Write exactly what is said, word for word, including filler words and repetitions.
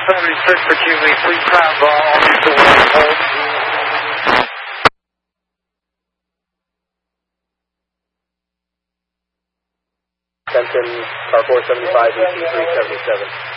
seventy-six for Q V, please have uh, all these doors hold. Attention, car four seventy-five, E T three seventy-seven.